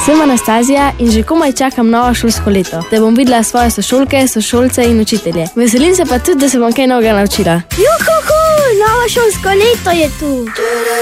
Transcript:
Sem Anastazija in že komaj čakam novo šolsko leto, da bom videla svoje sošolke, sošolce in učitelje. Veselim se pa tudi, da se bom kaj novega naučila. Juhu, novo šolsko leto je tu.